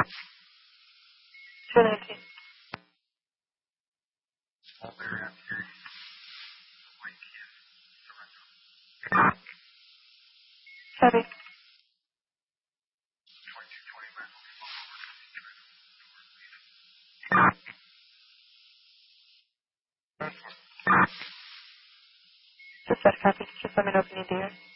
219. Copy. Just that copy. Just let me know if you need to hear.